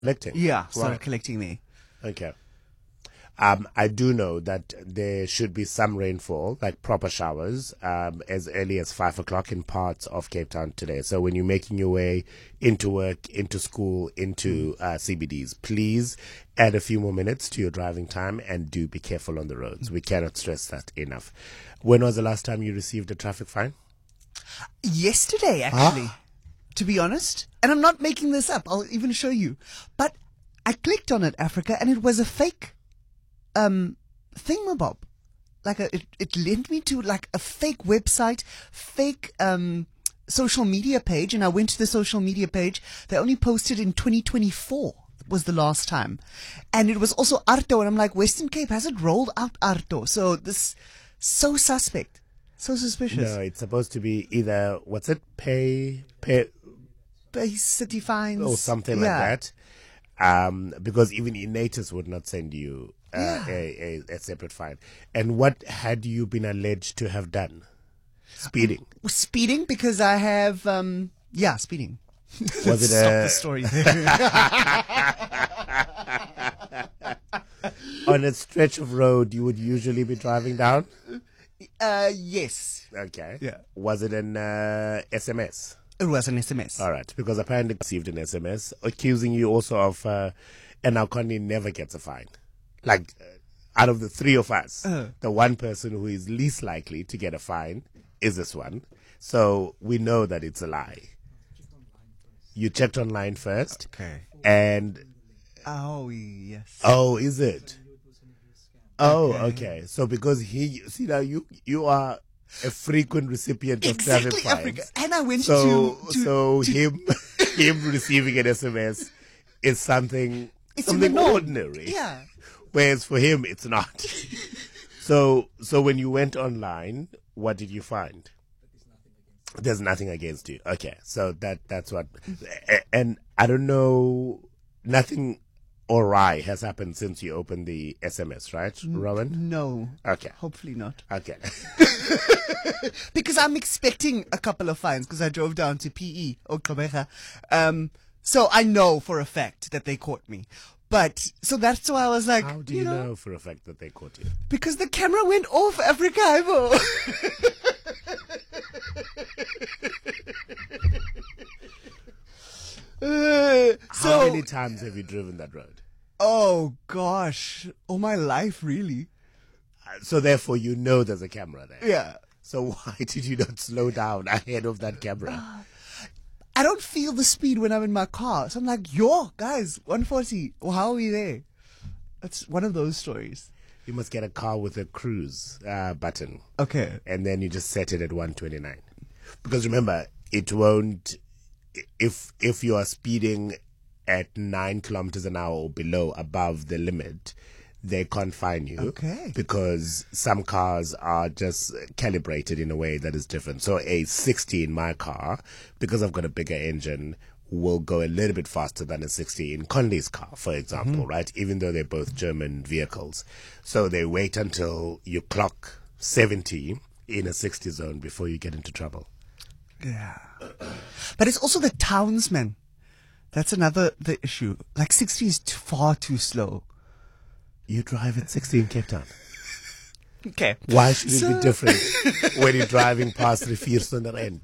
Collecting? Yeah, started Wow. collecting there. Okay. I do know that there should be some rainfall, like proper showers, as early as 5 o'clock in parts of Cape Town today. So when you're making your way into work, into school, into CBDs, please add a few more minutes to your driving time and do be careful on the roads. We cannot stress that enough. When was the last time you received a traffic fine? Yesterday, actually, to be honest. And I'm not making this up. I'll even show you. But I clicked on it, Africa, and it was a fake thingamabob. It linked me to like a fake website, fake social media page, and I went to the social media page. They only posted in 2024 was the last time. And it was also Arto, and I'm like, Western Cape hasn't rolled out Arto. So this so suspect. So suspicious. No, it's supposed to be either, what's it, pay Base city fines. or something like that. Because even Inatus would not send you a separate fine. And what had you been alleged to have done? Speeding. Speeding, because I have, speeding. Was it Stop the story there. on a stretch of road you would usually be driving down? Yes. Okay. Yeah. Was it an SMS? It was an SMS. All right, because apparently I received an SMS accusing you also of, and now Connie never gets a fine. Like, out of the three of us, the one person who is least likely to get a fine is this one. So we know that it's a lie. You checked online first. Okay. And, Oh, yes. oh, is it? Oh, okay. So because see now you are a frequent recipient of traffic Exactly, fines. Africa. And I went So him receiving an SMS is something in the norm. ordinary. Yeah. Whereas for him it's not. So when you went online, what did you find? There's nothing against you. Okay. So that's what, and I don't know, nothing awry has happened since you opened the SMS, right, Rowan? No. Okay. Hopefully not. Okay. Because I'm expecting a couple of fines because I drove down to PE or Gqeberha. So I know for a fact that they caught me. But, so that's why I was like, How do you know for a fact that they caught you? because the camera went off, Africa. How many times have you driven that road? Oh gosh, all my life really. So therefore you know there's a camera there. Yeah. So why did you not slow down ahead of that camera? I don't feel the speed when I'm in my car. So I'm like, yo, guys, 140. Well, how are we there? That's one of those stories. You must get a car with a cruise button. Okay. And then you just set it at 129. Because remember, it won't, if you are speeding at 9 kilometers an hour or below above the limit, they can't fine you. Okay. Because some cars are just calibrated in a way that is different. So a 60 in my car, because I've got a bigger engine, will go a little bit faster than a 60 in Conley's car, for example, right? Even though they're both German vehicles. So they wait until you clock 70 in a 60 zone before you get into trouble. Yeah. But it's also the townsmen. That's the issue. Like 60 is far too slow. You drive at 60 in Cape Town. Okay. Why should it be different when you're driving past Riviersonderend?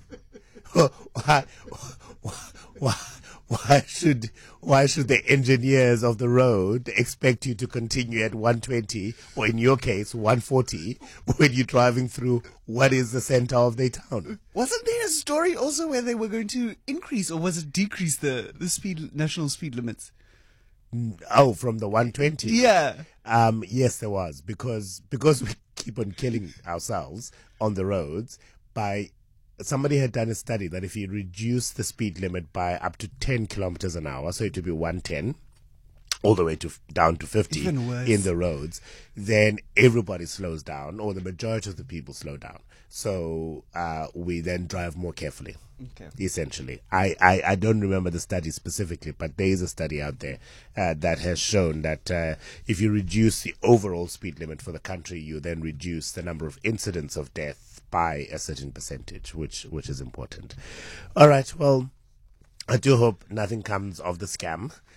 Why should the engineers of the road expect you to continue at 120 or in your case 140 when you're driving through what is the center of the town? Wasn't there a story also where they were going to increase or was it decrease the national speed limits? Oh, from the 120? Yeah. Yes, there was because we keep on killing ourselves on the roads somebody had done a study that if you reduce the speed limit by up to 10 kilometers an hour, so it would be 110, all the way down to 50 Even worse. in the roads, then everybody slows down, or the majority of the people slow down. So we then drive more carefully. Okay. Essentially, I don't remember the study specifically, but there is a study out there that has shown that if you reduce the overall speed limit for the country, you then reduce the number of incidents of death by a certain percentage, which is important. All right, well, I do hope nothing comes of the scam